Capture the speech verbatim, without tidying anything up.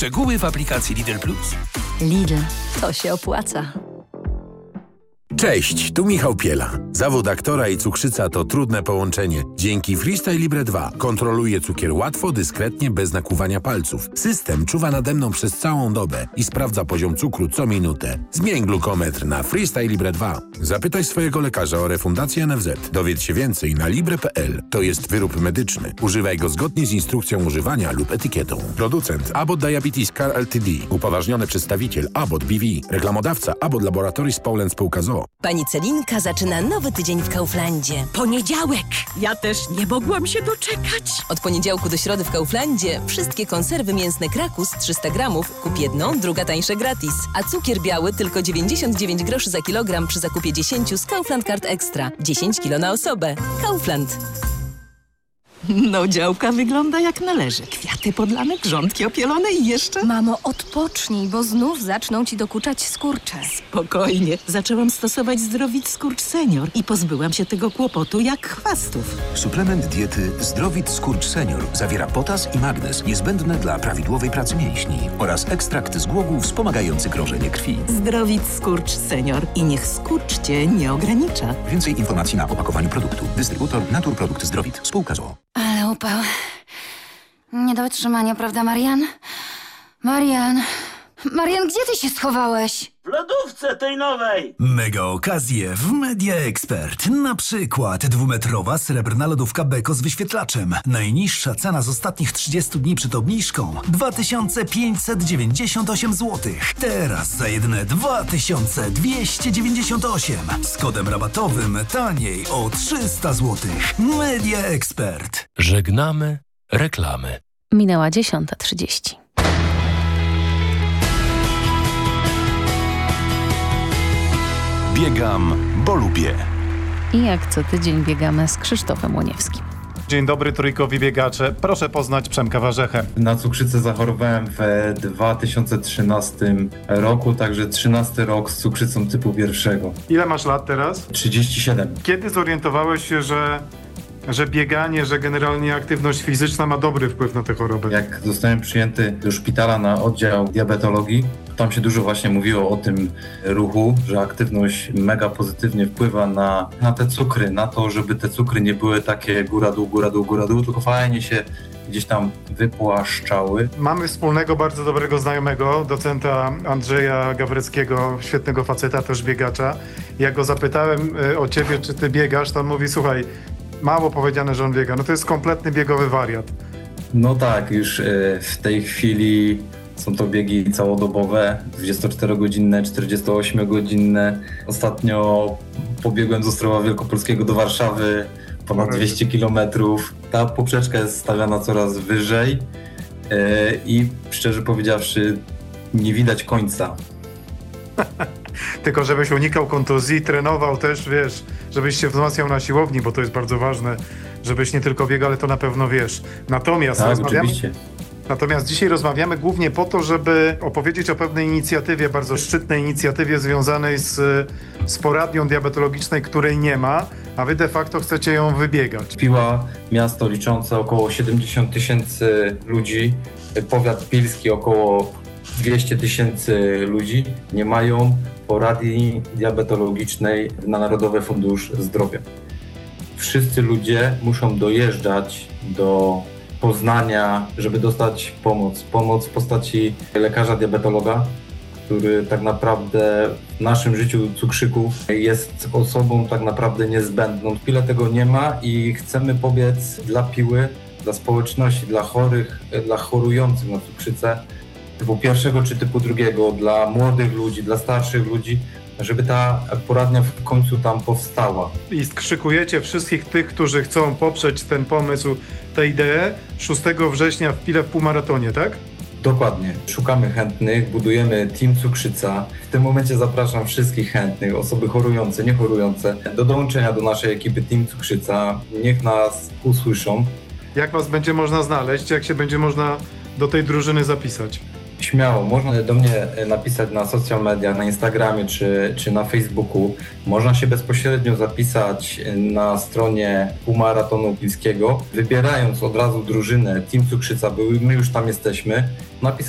Szczegóły w aplikacji Lidl Plus. Lidl, to się opłaca. Cześć, tu Michał Piela. Zawód aktora i cukrzyca to trudne połączenie. Dzięki Freestyle Libre dwa kontroluję cukier łatwo, dyskretnie, bez nakłuwania palców. System czuwa nade mną przez całą dobę i sprawdza poziom cukru co minutę. Zmień glukometr na Freestyle Libre dwa. Zapytaj swojego lekarza o refundację N F Z. Dowiedz się więcej na libre kropka p l. To jest wyrób medyczny. Używaj go zgodnie z instrukcją używania lub etykietą. Producent Abbott Diabetes Care Ltd. Upoważniony przedstawiciel Abbott B V. Reklamodawca Abbott Laboratories Poland Spółka z o o. Pani Celinka zaczyna nowy tydzień w Kauflandzie. Poniedziałek! Ja też nie mogłam się doczekać. Od poniedziałku do środy w Kauflandzie wszystkie konserwy mięsne Krakus trzysta gramów. Kup jedną, druga tańsze gratis. A cukier biały tylko dziewięćdziesiąt dziewięć groszy za kilogram przy zakupie dziesięć z Kaufland Card Extra. dziesięć kilo na osobę. Kaufland. No, działka wygląda jak należy. Kwiaty podlane, grządki opielone i jeszcze... Mamo, odpocznij, bo znów zaczną ci dokuczać skurcze. Spokojnie. Zaczęłam stosować Zdrowit Skurcz Senior i pozbyłam się tego kłopotu jak chwastów. Suplement diety Zdrowit Skurcz Senior zawiera potas i magnez niezbędne dla prawidłowej pracy mięśni oraz ekstrakt z głogu wspomagający krążenie krwi. Zdrowit Skurcz Senior i niech skurcz cię nie ogranicza. Więcej informacji na opakowaniu produktu. Dystrybutor Naturprodukt Zdrowit. Spółka z o o. Ale upał. Nie do wytrzymania, prawda, Marian? Marian! Marian, gdzie ty się schowałeś? W lodówce tej nowej! Mega okazje w Media Expert. Na przykład dwumetrowa srebrna lodówka Beko z wyświetlaczem. Najniższa cena z ostatnich trzydziestu dni przed obniżką dwa tysiące pięćset dziewięćdziesiąt osiem złotych. Teraz za jedyne dwa tysiące dwieście dziewięćdziesiąt osiem. Z kodem rabatowym taniej o trzysta złotych. Media Expert. Żegnamy reklamy. Minęła dziesiąta trzydzieści. Biegam, bo lubię. I jak co tydzień biegamy z Krzysztofem Łoniewskim. Dzień dobry trójkowi biegacze. Proszę poznać Przemka Warzechę. Na cukrzycę zachorowałem w dwa tysiące trzynastym roku, także trzynasty rok z cukrzycą typu pierwszego. Ile masz lat teraz? trzydzieści siedem. Kiedy zorientowałeś się, że, że bieganie, że generalnie aktywność fizyczna ma dobry wpływ na tę chorobę? Jak zostałem przyjęty do szpitala na oddział diabetologii, tam się dużo właśnie mówiło o tym ruchu, że aktywność mega pozytywnie wpływa na, na te cukry, na to, żeby te cukry nie były takie góra-dół, góra-dół, góra-dół, tylko fajnie się gdzieś tam wypłaszczały. Mamy wspólnego, bardzo dobrego znajomego, docenta Andrzeja Gawreckiego, świetnego faceta, też biegacza. Jak go zapytałem o ciebie, czy ty biegasz, to on mówi, słuchaj, mało powiedziane, że on biega. No to jest kompletny biegowy wariat. No tak, już w tej chwili są to biegi całodobowe, dwudziestoczterogodzinne, czterdziestoośmiogodzinne. Ostatnio pobiegłem z Ostrowa Wielkopolskiego do Warszawy, ponad dwieście kilometrów. Ta poprzeczka jest stawiana coraz wyżej i szczerze powiedziawszy nie widać końca. Tylko żebyś unikał kontuzji, trenował też, wiesz, żebyś się wzmacniał na siłowni, bo to jest bardzo ważne, żebyś nie tylko biegał, ale to na pewno wiesz. Natomiast tak, rozmawiamy... oczywiście. Natomiast dzisiaj rozmawiamy głównie po to, żeby opowiedzieć o pewnej inicjatywie, bardzo szczytnej inicjatywie związanej z, z poradnią diabetologicznej, której nie ma, a wy de facto chcecie ją wybiegać. Piła, miasto liczące około siedemdziesiąt tysięcy ludzi, powiat pilski około dwieście tysięcy ludzi nie mają poradni diabetologicznej na Narodowy Fundusz Zdrowia. Wszyscy ludzie muszą dojeżdżać do Poznania, żeby dostać pomoc. Pomoc w postaci lekarza diabetologa, który tak naprawdę w naszym życiu cukrzyków jest osobą tak naprawdę niezbędną. W Pile tego nie ma i chcemy pobiec dla Piły, dla społeczności, dla chorych, dla chorujących na cukrzycę typu pierwszego czy typu drugiego, dla młodych ludzi, dla starszych ludzi, żeby ta poradnia w końcu tam powstała. I skrzykujecie wszystkich tych, którzy chcą poprzeć ten pomysł, tę ideę szóstego września w Pile w półmaratonie, tak? Dokładnie. Szukamy chętnych, budujemy Team Cukrzyca. W tym momencie zapraszam wszystkich chętnych, osoby chorujące, niechorujące, do dołączenia do naszej ekipy Team Cukrzyca. Niech nas usłyszą. Jak was będzie można znaleźć? Jak się będzie można do tej drużyny zapisać? Śmiało, można do mnie napisać na social media, na Instagramie czy, czy na Facebooku. Można się bezpośrednio zapisać na stronie Półmaratonu Pilskiego, wybierając od razu drużynę Team Cukrzyca, bo my już tam jesteśmy. Napisać